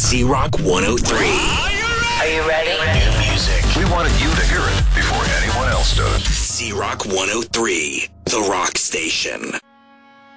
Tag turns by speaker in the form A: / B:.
A: Z-Rock 103.
B: Are you ready?
A: New music.
C: We wanted you to hear it before anyone else does.
A: Z-Rock 103, the rock station.